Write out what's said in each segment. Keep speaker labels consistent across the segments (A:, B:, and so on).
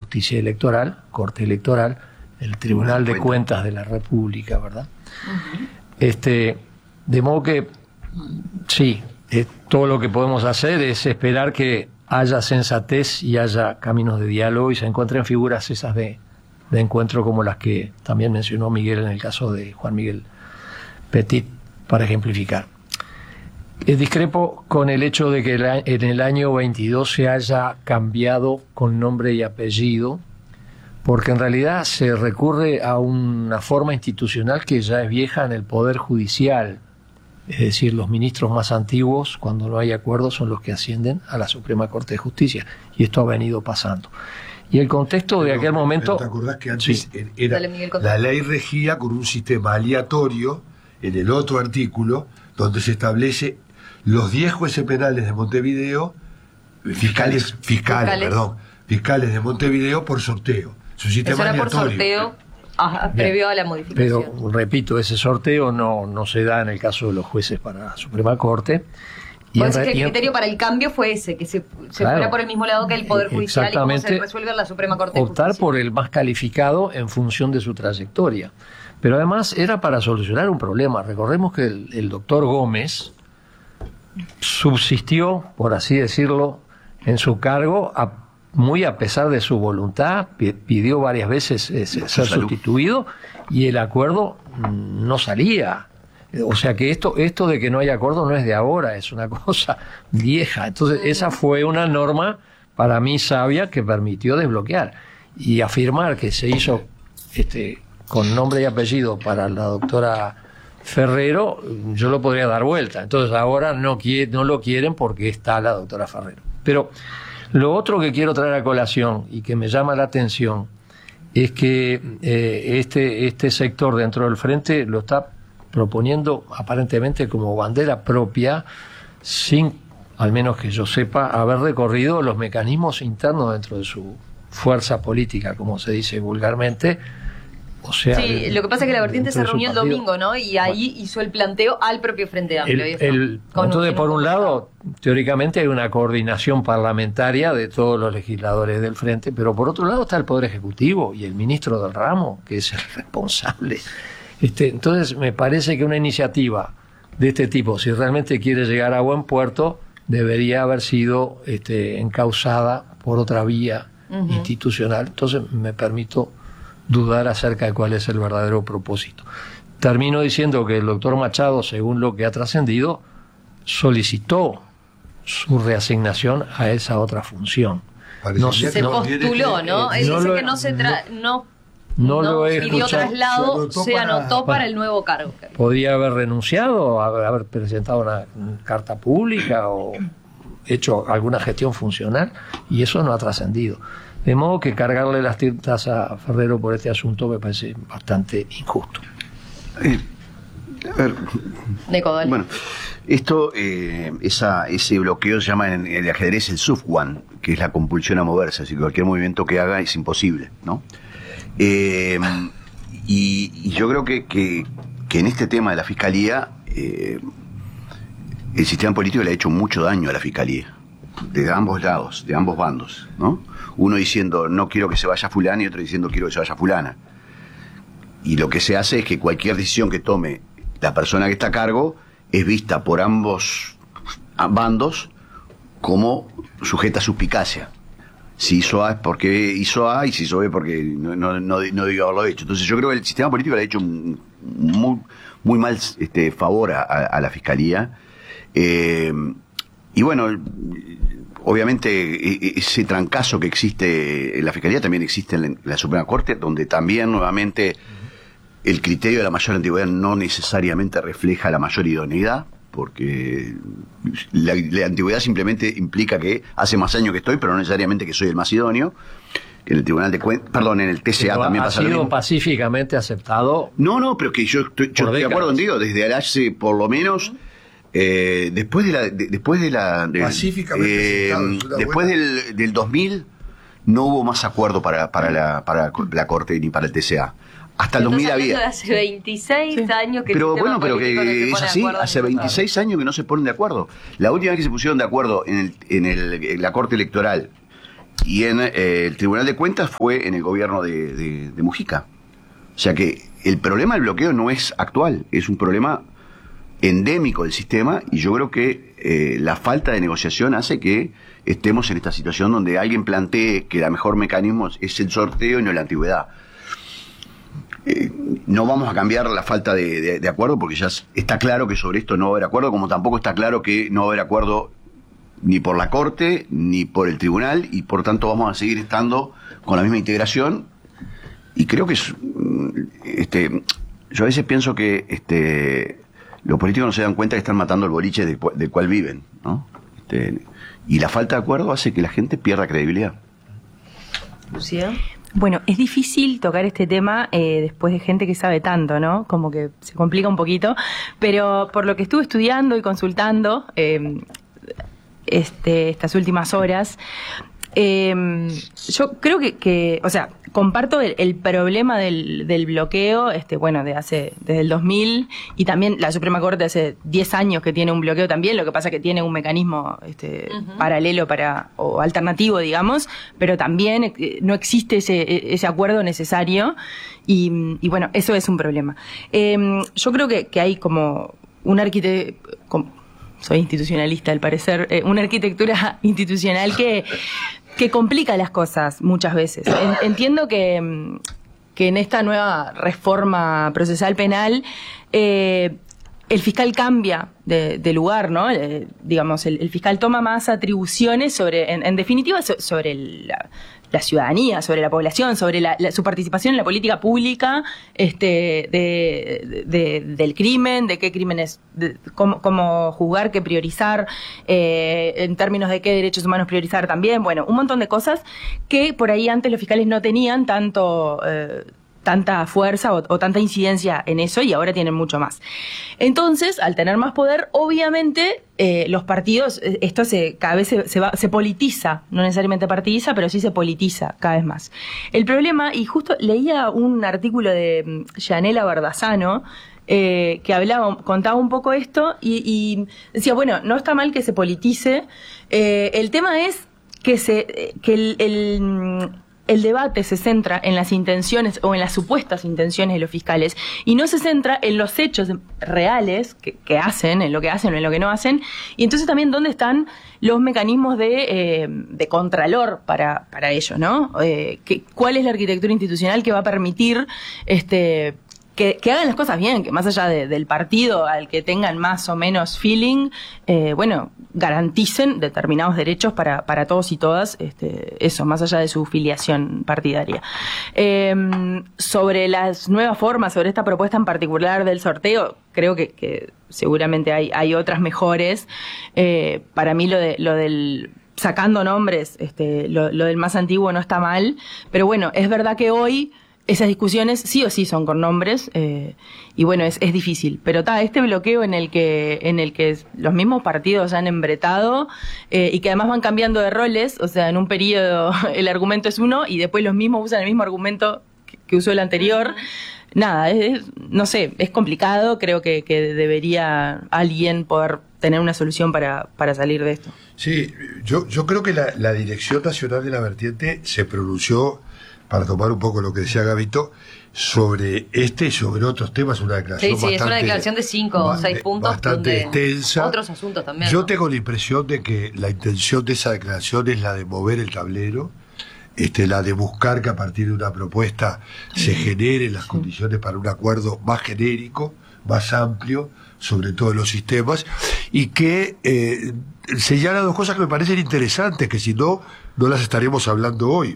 A: Justicia Electoral, Corte Electoral, el Tribunal de Cuentas de la República, ¿verdad? De modo que, sí, todo lo que podemos hacer es esperar que haya sensatez y haya caminos de diálogo y se encuentren figuras esas de encuentro como las que también mencionó Miguel en el caso de Juan Miguel Petit, para ejemplificar. Discrepo con el hecho de que en el año 22 se haya cambiado con nombre y apellido, porque en realidad se recurre a una forma institucional que ya es vieja en el Poder Judicial. Es decir, los ministros más antiguos, cuando no hay acuerdo, son los que ascienden a la Suprema Corte de Justicia. Y esto ha venido pasando. Y el contexto de aquel momento...
B: ¿Te acordás que antes era,
C: Dale, Miguel,
B: la ley regía con un sistema aleatorio en el otro artículo, donde se establece los 10 jueces penales de Montevideo, fiscales de Montevideo por sorteo? Es un sistema
C: Eso era por
B: aleatorio.
C: sorteo. Ajá, previo a la modificación.
A: Pero, repito, ese sorteo no se da en el caso de los jueces para la Suprema Corte.
C: Y el criterio para el cambio fue ese, que se fuera por el mismo lado que el Poder Judicial y cómo se resuelve en la Suprema Corte de Justicia.
A: Optar por el más calificado en función de su trayectoria. Pero además era para solucionar un problema. Recordemos que el doctor Gómez subsistió, por así decirlo, en su cargo muy a pesar de su voluntad, pidió varias veces ser sustituido y el acuerdo no salía. O sea que esto de que no hay acuerdo no es de ahora, es una cosa vieja. Entonces esa fue una norma para mí sabia que permitió desbloquear y afirmar que se hizo con nombre y apellido para la doctora Ferrero, yo lo podría dar vuelta. Entonces ahora no lo quieren porque está la doctora Ferrero. Pero lo otro que quiero traer a colación y que me llama la atención es que este sector dentro del Frente lo está proponiendo aparentemente como bandera propia, sin, al menos que yo sepa, haber recorrido los mecanismos internos dentro de su fuerza política, como se dice vulgarmente. O sea,
C: sí, lo que pasa es que la vertiente se reunió el domingo, ¿no? Y ahí hizo el planteo al propio Frente Amplio.
A: Entonces, por un lado, teóricamente hay una coordinación parlamentaria de todos los legisladores del Frente, pero por otro lado está el Poder Ejecutivo y el ministro del ramo, que es el responsable. Entonces, me parece que una iniciativa de este tipo, si realmente quiere llegar a buen puerto, debería haber sido encauzada por otra vía institucional. Entonces, me permito dudar acerca de cuál es el verdadero propósito. Termino diciendo que el doctor Machado, según lo que ha trascendido, solicitó su reasignación a esa otra función.
C: Se postuló, ¿no? Él dice que no
A: lo he
C: pidió
A: escuchado.
C: traslado, se anotó para el nuevo cargo.
A: Podría haber renunciado, haber presentado una carta pública o hecho alguna gestión funcional, y eso no ha trascendido. De modo que cargarle las tintas a Ferrero por este asunto me parece bastante injusto.
D: A ver, bueno, esto, ese bloqueo se llama en el ajedrez el Sufwan, que es la compulsión a moverse, así que cualquier movimiento que haga es imposible, ¿no? Y yo creo que en este tema de la Fiscalía, el sistema político le ha hecho mucho daño a la Fiscalía, de ambos lados, de ambos bandos, ¿no? Uno diciendo no quiero que se vaya fulana y otro diciendo quiero que se vaya fulana. Y lo que se hace es que cualquier decisión que tome la persona que está a cargo es vista por ambos bandos como sujeta a suspicacia. Si hizo A es porque hizo A, y si hizo B porque no debió haberlo hecho. Entonces yo creo que el sistema político le ha hecho un muy mal favor a la Fiscalía. Y bueno, obviamente ese trancazo que existe en la Fiscalía también existe en la Suprema Corte, donde también nuevamente el criterio de la mayor antigüedad no necesariamente refleja la mayor idoneidad, porque la antigüedad simplemente implica que hace más años que estoy, pero no necesariamente que soy el más idóneo. En el Tribunal de Cuentas, perdón, en el TCA pero también pasa lo mismo.
A: ¿Ha sido pacíficamente aceptado?
B: No, pero que yo estoy de acuerdo contigo, desde hace por lo menos... después del 2000 no hubo más acuerdo para la Corte ni para el TCA. Hasta el 2000 había.
C: Hace 26 años que
B: pero bueno, pero que es así, hace 26 años que no se ponen de acuerdo. La última vez que se pusieron de acuerdo en la Corte Electoral
D: Y en el Tribunal de Cuentas fue en el gobierno de Mujica. O sea que el problema del bloqueo no es actual, es un problema endémico del sistema, y yo creo que la falta de negociación hace que estemos en esta situación donde alguien plantee que el mejor mecanismo es el sorteo y no la antigüedad. No vamos a cambiar la falta de acuerdo, porque ya está claro que sobre esto no va a haber acuerdo, como tampoco está claro que no va a haber acuerdo ni por la Corte ni por el Tribunal, y por tanto vamos a seguir estando con la misma integración. Y creo que yo a veces pienso que los políticos no se dan cuenta que están matando el boliche del cual viven, ¿no? Y la falta de acuerdo hace que la gente pierda credibilidad.
C: Lucía.
E: Bueno, es difícil tocar este tema después de gente que sabe tanto, ¿no? Como que se complica un poquito, pero por lo que estuve estudiando y consultando estas últimas horas, yo creo que o sea, comparto el problema del bloqueo, bueno, desde el 2000, y también la Suprema Corte hace 10 años que tiene un bloqueo también, lo que pasa que tiene un mecanismo paralelo o alternativo, digamos, pero también no existe ese acuerdo necesario, y bueno, eso es un problema. Yo creo que hay como un soy institucionalista al parecer, una arquitectura institucional que complica las cosas muchas veces. Entiendo que en esta nueva reforma procesal penal el fiscal cambia de lugar, ¿no? Digamos, el fiscal toma más atribuciones sobre, en definitiva, sobre la ciudadanía, sobre la población, sobre su participación en la política pública, del crimen, de qué crímenes, cómo juzgar, qué priorizar, en términos de qué derechos humanos priorizar también. Bueno, un montón de cosas que por ahí antes los fiscales no tenían tanta fuerza o tanta incidencia en eso, y ahora tienen mucho más. Entonces, al tener más poder, obviamente los partidos, esto cada vez se politiza, no necesariamente partidiza, pero sí se politiza cada vez más. El problema, y justo leía un artículo de Yanela Bardazano, que contaba un poco esto, y decía, bueno, no está mal que se politice, el tema es que el debate se centra en las intenciones o en las supuestas intenciones de los fiscales, y no se centra en los hechos reales que hacen, en lo que hacen o en lo que no hacen, y entonces también dónde están los mecanismos de contralor para ello, ¿no? ¿Cuál es la arquitectura institucional que va a permitir que hagan las cosas bien, que más allá del partido al que tengan más o menos feeling, bueno, garanticen determinados derechos para todos y todas, eso, más allá de su filiación partidaria. Sobre las nuevas formas, sobre esta propuesta en particular del sorteo, creo que seguramente hay otras mejores. Para mí lo del sacando nombres, lo del más antiguo no está mal, pero bueno, es verdad que hoy esas discusiones sí o sí son con nombres, y bueno, es difícil. Pero este bloqueo en el que los mismos partidos han embretado, y que además van cambiando de roles, o sea, en un periodo el argumento es uno y después los mismos usan el mismo argumento que usó el anterior. Nada, no sé, es complicado, creo que debería alguien poder tener una solución para salir de esto.
B: Sí, yo creo que la Dirección Nacional de la Vertiente se pronunció, para tomar un poco lo que decía Gabito, sobre y sobre otros temas, una declaración bastante... Sí, es
C: una declaración de 5 o 6 puntos.
B: Bastante extensa.
C: Otros asuntos también.
B: Yo tengo la impresión de que la intención de esa declaración es la de mover el tablero, la de buscar que a partir de una propuesta se generen las condiciones para un acuerdo más genérico, más amplio, sobre todos los sistemas, y que señala dos cosas que me parecen interesantes, que si no las estaríamos hablando hoy.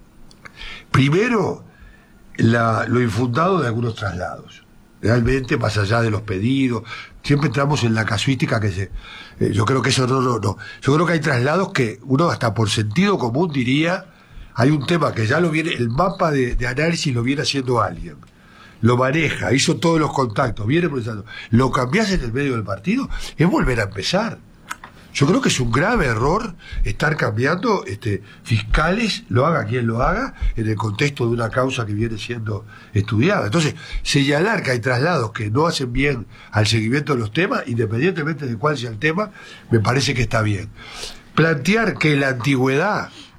B: Primero, lo infundado de algunos traslados. Realmente, más allá de los pedidos, siempre entramos en la casuística yo creo que eso no. Yo creo que hay traslados que uno hasta por sentido común diría, hay un tema que ya el mapa de análisis lo viene haciendo alguien. Lo maneja, hizo todos los contactos, viene procesando. Lo cambiás en el medio del partido, es volver a empezar. Yo creo que es un grave error estar cambiando fiscales, lo haga quien lo haga, en el contexto de una causa que viene siendo estudiada. Entonces, señalar que hay traslados que no hacen bien al seguimiento de los temas, independientemente de cuál sea el tema, me parece que está bien. Plantear que la antigüedad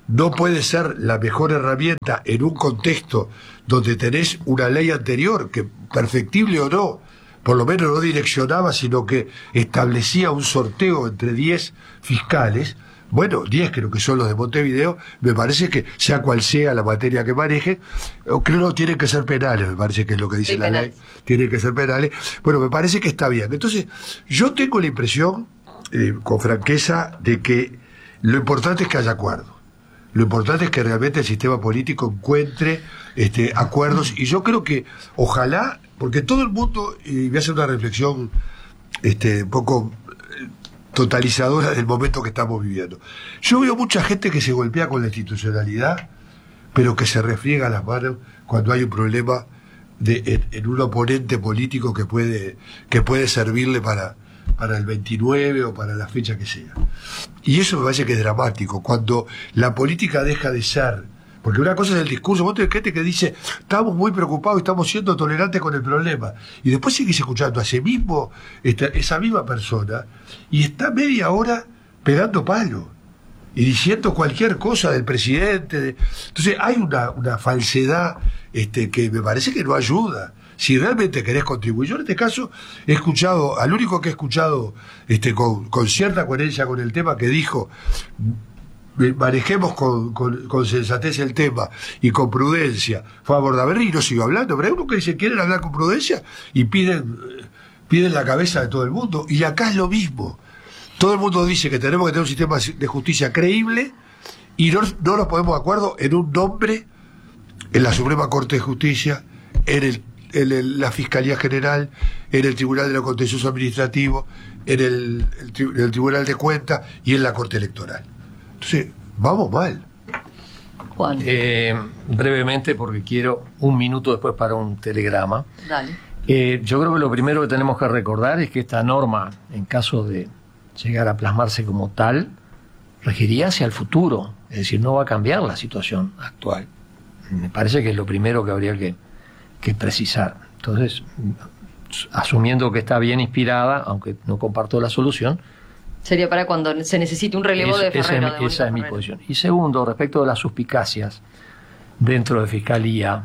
B: no puede ser la mejor herramienta en un contexto donde tenés una ley anterior, que perfectible o no, por lo menos no direccionaba, sino que establecía un sorteo entre 10 fiscales. Bueno, 10 creo que son los de Montevideo. Me parece que, sea cual sea la materia que maneje, creo que no tienen que ser penales, me parece que es lo que dice la ley, tienen que ser penales. Bueno, me parece que está bien. Entonces, yo tengo la impresión, con franqueza, de que lo importante es que haya acuerdo. Lo importante es que realmente el sistema político encuentre acuerdos, y yo creo que, ojalá, porque todo el mundo, y voy a hacer una reflexión un poco totalizadora del momento que estamos viviendo. Yo veo mucha gente que se golpea con la institucionalidad, pero que se refriega las manos cuando hay un problema en un oponente político que puede servirle para el 29 o para la fecha que sea. Y eso me parece que es dramático, cuando la política deja de ser. Porque una cosa es el discurso, vos tenés gente que dice, estamos muy preocupados y estamos siendo tolerantes con el problema. Y después seguís escuchando a esa misma persona, y está media hora pegando palo y diciendo cualquier cosa del presidente. Entonces hay una falsedad que me parece que no ayuda. Si realmente querés contribuir. Yo en este caso he escuchado, al único que he escuchado con cierta coherencia con el tema, que dijo, manejemos con sensatez el tema y con prudencia, fue a Bordaberry, y no sigo hablando. Pero hay uno que dice, quieren hablar con prudencia, y piden la cabeza de todo el mundo. Y acá es lo mismo. Todo el mundo dice que tenemos que tener un sistema de justicia creíble, y no nos ponemos de acuerdo en un nombre en la Suprema Corte de Justicia, en la Fiscalía General, en el Tribunal de lo Contencioso Administrativo, en el Tribunal de Cuentas y en la Corte Electoral. Entonces, vamos mal.
A: Juan. Brevemente, porque quiero un minuto después para un telegrama.
C: Dale.
A: Yo creo que lo primero que tenemos que recordar es que esta norma, en caso de llegar a plasmarse como tal, regiría hacia el futuro. Es decir, no va a cambiar la situación actual. Me parece que es lo primero que habría que precisar. Entonces, asumiendo que está bien inspirada, aunque no comparto la solución,
C: sería para cuando se necesite un relevo de Ferrero.
A: Esa es mi posición. Y segundo, respecto de las suspicacias dentro de Fiscalía,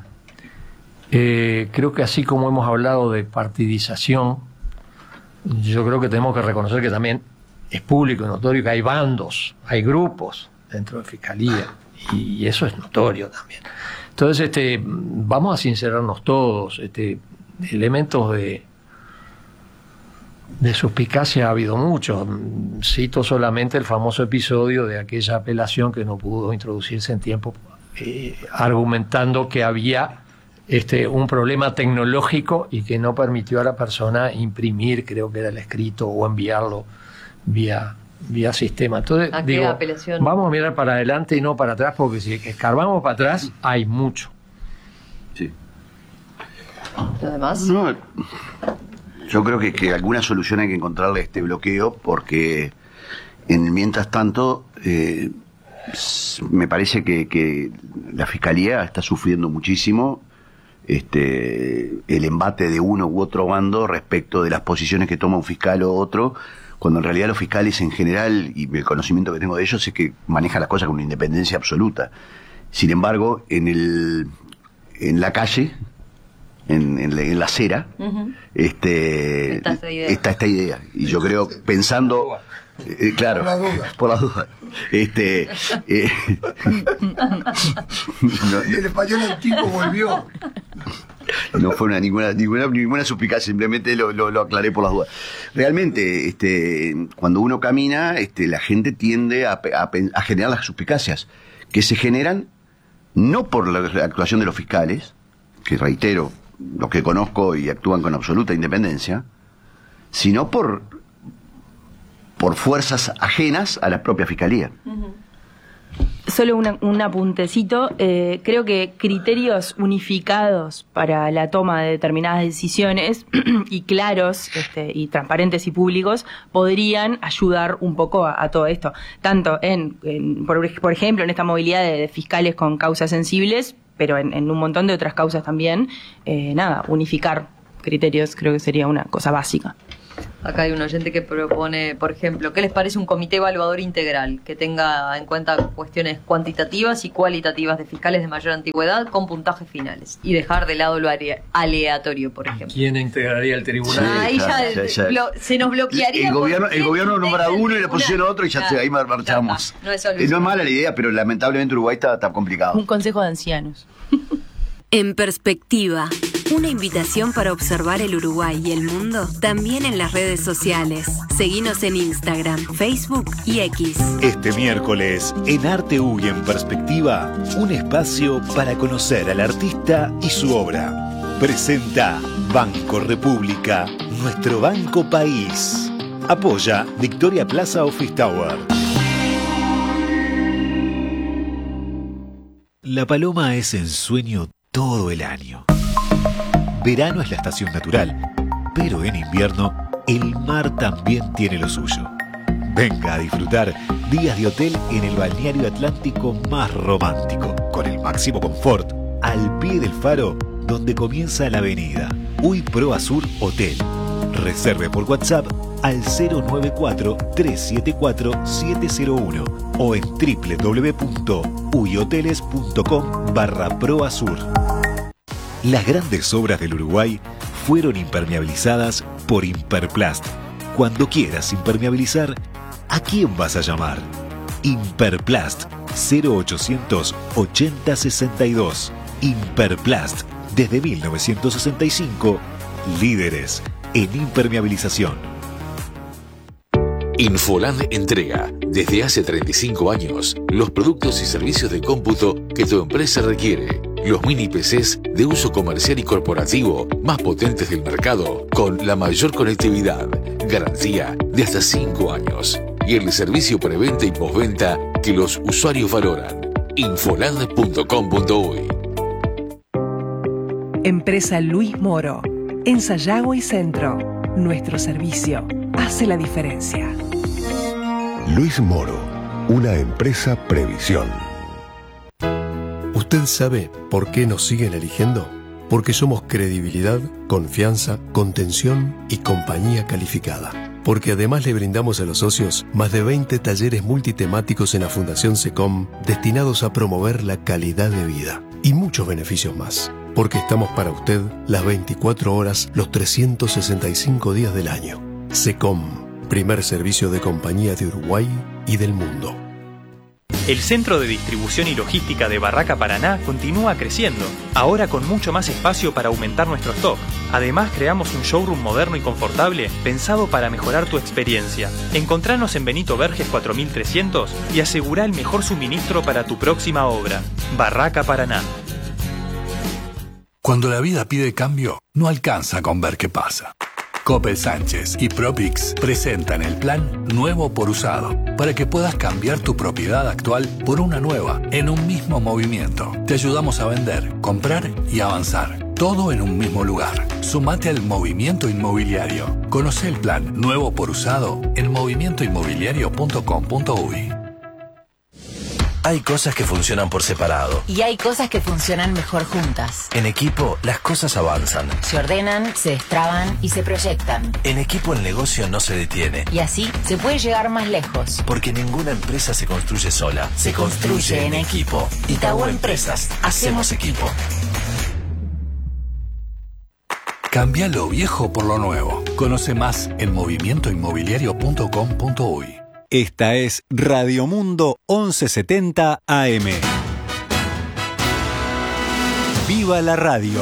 A: creo que así como hemos hablado de partidización, yo creo que tenemos que reconocer que también es público y notorio que hay bandos, hay grupos dentro de Fiscalía, y eso es notorio también. Entonces, vamos a sincerarnos todos, elementos de suspicacia ha habido muchos. Cito solamente el famoso episodio de aquella apelación que no pudo introducirse en tiempo, argumentando que había un problema tecnológico y que no permitió a la persona imprimir, creo que era el escrito, o enviarlo vía sistema. Entonces, digo, vamos a mirar para adelante y no para atrás, porque si escarbamos para atrás hay mucho.
D: Sí.
C: ¿Lo demás?
D: No, yo creo que alguna solución hay que encontrarle a este bloqueo, porque mientras tanto me parece que la Fiscalía está sufriendo muchísimo el embate de uno u otro bando respecto de las posiciones que toma un fiscal o otro, cuando en realidad los fiscales en general, y el conocimiento que tengo de ellos, es que manejan las cosas con una independencia absoluta. Sin embargo, en la calle, en la acera, está esta idea. Y yo creo, pensando, claro, por la duda.
B: El español antiguo volvió.
D: No fue ninguna suspicacia, simplemente lo aclaré por las dudas. Realmente, cuando uno camina, la gente tiende a generar las suspicacias, que se generan no por la actuación de los fiscales, que reitero, los que conozco y actúan con absoluta independencia, sino por fuerzas ajenas a la propia Fiscalía.
E: Solo un apuntecito. Creo que criterios unificados para la toma de determinadas decisiones y claros y transparentes y públicos podrían ayudar un poco a todo esto. Tanto por ejemplo, en esta movilidad de fiscales con causas sensibles, pero en un montón de otras causas también. Unificar criterios creo que sería una cosa básica.
C: Acá hay un oyente que propone, por ejemplo, ¿qué les parece un comité evaluador integral que tenga en cuenta cuestiones cuantitativas y cualitativas de fiscales de mayor antigüedad con puntajes finales y dejar de lado lo aleatorio, por ejemplo?
A: ¿Quién integraría el tribunal?
C: Ahí ya se nos bloquearía.
D: El gobierno nombra uno y le pusieron otro y ya ahí marchamos.
C: No es
D: mala la idea, pero lamentablemente Uruguay está complicado.
E: Un consejo de ancianos.
F: En perspectiva, una invitación para observar el Uruguay y el mundo también en las redes sociales. Seguinos en Instagram, Facebook y X.
G: Este miércoles, en Arte U y en Perspectiva, un espacio para conocer al artista y su obra. Presenta Banco República, nuestro banco país. Apoya Victoria Plaza Office Tower. La paloma es ensueño todo el año. Verano es la estación natural, pero en invierno el mar también tiene lo suyo. Venga a disfrutar días de hotel en el balneario atlántico más romántico, con el máximo confort, al pie del faro donde comienza la avenida. UI Pro Azur Hotel. Reserve por WhatsApp al 094-374-701 o en www.uihoteles.com/proazur. Las grandes obras del Uruguay fueron impermeabilizadas por Imperplast. Cuando quieras impermeabilizar, ¿a quién vas a llamar? Imperplast 0800 8062. Imperplast, desde 1965, líderes en impermeabilización.
H: Infoland entrega, desde hace 35 años, los productos y servicios de cómputo que tu empresa requiere. Los mini PCs de uso comercial y corporativo más potentes del mercado, con la mayor conectividad, garantía de hasta 5 años y el servicio preventa y postventa que los usuarios valoran. Infoland.com.uy.
I: Empresa Luis Moro, en Sayago y Centro. Nuestro servicio hace la diferencia.
J: Luis Moro, una empresa Previsión.
K: ¿Usted sabe por qué nos siguen eligiendo? Porque somos credibilidad, confianza, contención y compañía calificada. Porque además le brindamos a los socios más de 20 talleres multitemáticos en la Fundación SECOM destinados a promover la calidad de vida y muchos beneficios más. Porque estamos para usted las 24 horas, los 365 días del año. SECOM, primer servicio de compañía de Uruguay y del mundo.
L: El Centro de Distribución y Logística de Barraca Paraná continúa creciendo, ahora con mucho más espacio para aumentar nuestro stock. Además, creamos un showroom moderno y confortable pensado para mejorar tu experiencia. Encontranos en Benito Verges 4300 y asegura el mejor suministro para tu próxima obra. Barraca Paraná.
M: Cuando la vida pide cambio, no alcanza con ver qué pasa. Coppel Sánchez y Propix presentan el plan Nuevo por Usado, para que puedas cambiar tu propiedad actual por una nueva, en un mismo movimiento. Te ayudamos a vender, comprar y avanzar, todo en un mismo lugar. Sumate al movimiento inmobiliario. Conoce el plan Nuevo por Usado en movimientoinmobiliario.com.uy.
N: Hay cosas que funcionan por separado.
O: Y hay cosas que funcionan mejor juntas.
N: En equipo, las cosas avanzan.
O: Se ordenan, se destraban y se proyectan.
N: En equipo el negocio no se detiene.
O: Y así se puede llegar más lejos.
N: Porque ninguna empresa se construye sola. Se construye en equipo. Itaú Empresas. Hacemos equipo.
M: Cambia lo viejo por lo nuevo. Conoce más en movimientoinmobiliario.com.uy.
G: Esta es Radio Mundo 1170 AM. ¡Viva la radio!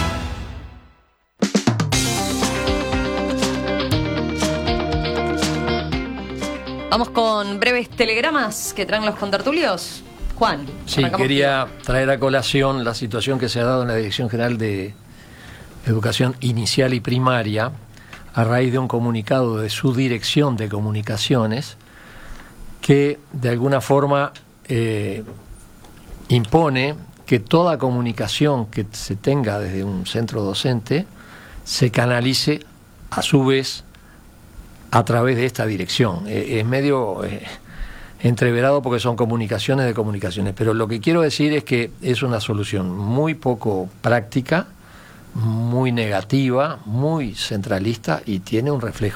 C: Vamos con breves telegramas que traen los contertulios. Juan.
A: Sí, quería traer a colación la situación que se ha dado en la Dirección General de Educación Inicial y Primaria a raíz de un comunicado de su Dirección de Comunicaciones que de alguna forma impone que toda comunicación que se tenga desde un centro docente se canalice a su vez a través de esta dirección. Es medio entreverado porque son comunicaciones de comunicaciones, pero lo que quiero decir es que es una solución muy poco práctica, muy negativa, muy centralista y tiene un reflejo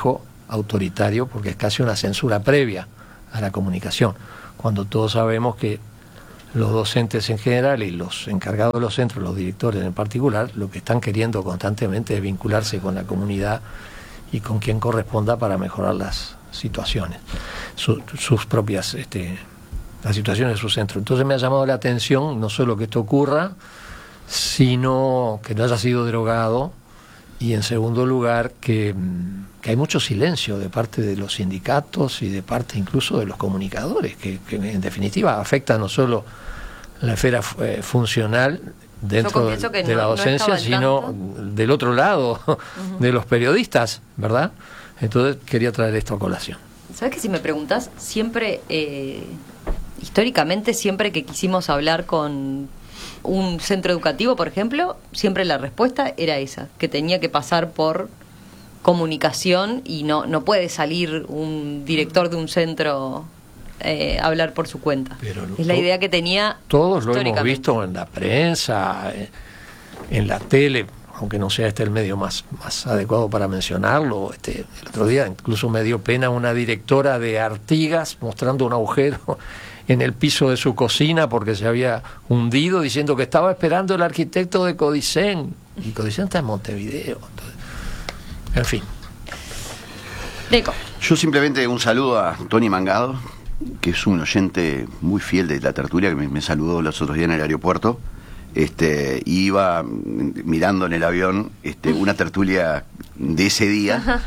A: autoritario, porque es casi una censura previa a la comunicación, cuando todos sabemos que los docentes en general y los encargados de los centros, los directores en particular, lo que están queriendo constantemente es vincularse con la comunidad y con quien corresponda para mejorar las situaciones, sus propias, las situaciones de su centro. Entonces me ha llamado la atención no solo que esto ocurra, sino que no haya sido derogado, y en segundo lugar que hay mucho silencio de parte de los sindicatos y de parte incluso de los comunicadores, que en definitiva afecta no solo la esfera funcional dentro de la docencia, sino del otro lado, de los periodistas, ¿verdad? Entonces quería traer esto a colación.
C: ¿Sabes que si me preguntás, siempre, históricamente, siempre que quisimos hablar con un centro educativo, por ejemplo, siempre la respuesta era esa, que tenía que pasar por comunicación y no puede salir un director de un centro a hablar por su cuenta. Pero es la idea que tenía.
A: Todos lo hemos visto en la prensa, en la tele, aunque no sea el medio más adecuado para mencionarlo. El otro día incluso me dio pena una directora de Artigas mostrando un agujero en el piso de su cocina porque se había hundido, diciendo que estaba esperando el arquitecto de Codicen, y Codicen está en Montevideo. Entonces, en fin.
C: Rico.
D: Yo simplemente un saludo a Tony Mangado, que es un oyente muy fiel de la tertulia, que me saludó los otros días en el aeropuerto. Iba mirando en el avión una tertulia de ese día,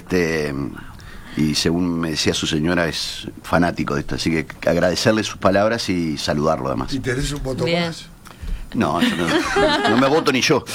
D: y según me decía su señora, es fanático de esto, así que agradecerle sus palabras y saludarlo además.
B: ¿Y tenés un voto más?
D: No, no me voto ni yo.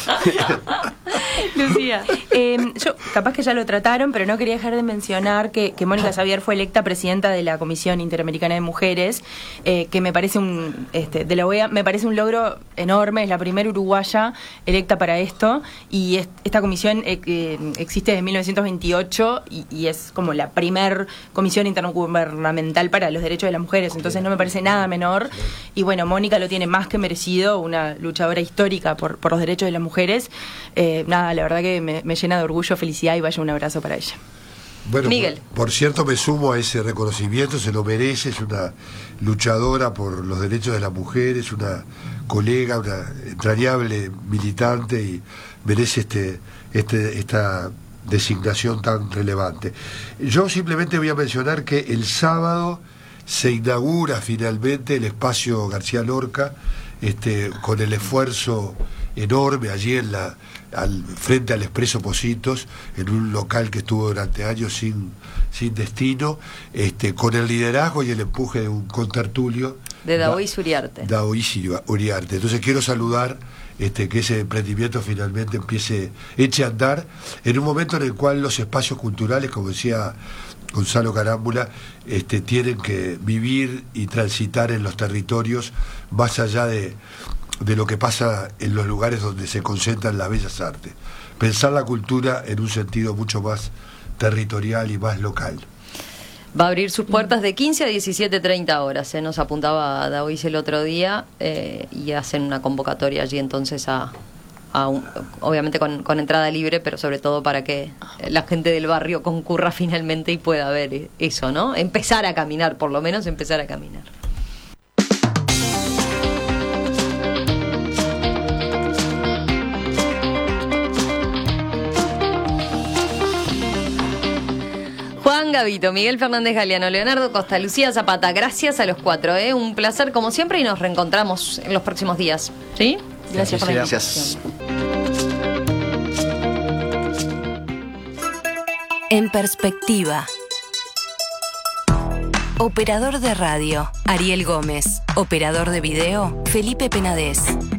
E: Lucía, yo capaz que ya lo trataron, pero no quería dejar de mencionar que Mónica Xavier fue electa presidenta de la Comisión Interamericana de Mujeres, que me parece de la OEA, me parece un logro enorme. Es la primera uruguaya electa para esto, y esta comisión existe desde 1928 y es como la primer comisión intergubernamental para los derechos de las mujeres, entonces no me parece nada menor. Y bueno, Mónica lo tiene más que merecido, una luchadora histórica por los derechos de las mujeres. Nada, la verdad que me llena de orgullo, felicidad, y vaya un abrazo para ella.
B: Bueno,
C: Miguel.
B: Por cierto, me sumo a ese reconocimiento, se lo merece, es una luchadora por los derechos de las mujeres, una colega, una entrañable militante, y merece esta designación tan relevante. Yo simplemente voy a mencionar que el sábado se inaugura finalmente el espacio García Lorca, con el esfuerzo enorme allí frente al Expreso Pocitos, en un local que estuvo durante años sin destino, con el liderazgo y el empuje de un contertulio
C: de Daoís Uriarte.
B: Entonces quiero saludar que ese emprendimiento finalmente eche a andar en un momento en el cual los espacios culturales, como decía Gonzalo Carámbula, tienen que vivir y transitar en los territorios más allá de lo que pasa en los lugares donde se concentran las bellas artes. Pensar la cultura en un sentido mucho más territorial y más local.
C: Va a abrir sus puertas de 15 a 17:30 horas. Nos apuntaba Daoís el otro día, y hacen una convocatoria allí entonces obviamente con entrada libre, pero sobre todo para que la gente del barrio concurra finalmente y pueda ver eso, ¿no? Empezar a caminar, por lo menos empezar a caminar. Juan Gavito, Miguel Fernández Galeano, Leonardo Costa, Lucía Zapata, gracias a los cuatro, un placer como siempre, y nos reencontramos en los próximos días. ¿Sí? Gracias por la invitación.
F: En perspectiva. Operador de radio, Ariel Gómez. Operador de video, Felipe Penades.